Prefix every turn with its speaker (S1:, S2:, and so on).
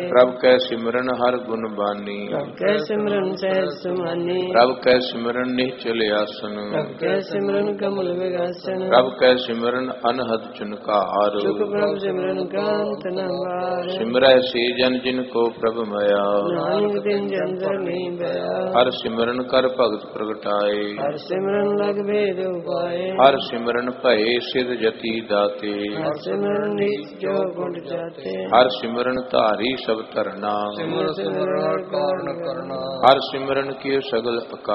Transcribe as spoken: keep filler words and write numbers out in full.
S1: ਪ੍ਰਭ ਕੈ ਸਿਮਰਨ ਹਰ ਗੁਣ ਬਾਨੀ।
S2: ਪ੍ਰਭ ਕੈ ਸਿਮਰਨ ਸਹਿਜ ਸੁਮਾਨੀ।
S1: ਪ੍ਰਭ ਕੈ ਸਿਮਰਨ ਨਿਹਚਲ ਆਸਨ।
S2: ਪ੍ਰਭ ਕੈ ਸਿਮਰਨ ਕਮਲ ਵਿਗਾਸਨ।
S1: ਪ੍ਰਭ ਕੈ ਸਿਮਰਨ ਅਨਹਦ ਚੁਨਕਾਰ।
S2: ਸੁਖ ਪ੍ਰਭ ਸਿਮਰਨ ਕਾਂਤ ਨ ਵਾਰ।
S1: ਸਿਮਰੈ ਸੇ ਜਨ ਜਿਨ ਕੋ ਪ੍ਰਭ ਮਇਆ।
S2: ਨਾਨਕ ਤਿਨ ਜਨ ਸਰਣੀ ਭਇਆ।
S1: ਹਰ ਸਿਮਰਨ ਕਰ ਭਗਤ ਪ੍ਰਗਟਾਏ।
S2: ਹਰ ਸਿਮਰਨ ਲਗ ਭੇਦ ਉਪਾਏ।
S1: ਹਰ ਸਿਮਰਨ ਭਏ ਸਿਧ ਜਤੀ ਦਾਤੇ।
S2: ਹਰ ਸਿਮਰਨ ਨੀਚ ਜੋ ਗੁਣ ਜਾਤੇ।
S1: ਹਰ ਸਿਮਰਨ ਧਾਰੀ ਸਭ ਧਰਨਾ।
S2: ਸਿਮਰ ਸਿਮਰ ਹਰ ਕਾਰਨ ਕਰਨਾ।
S1: ਹਰ ਸਿਮਰਨ ਕੀ ਸਗਲ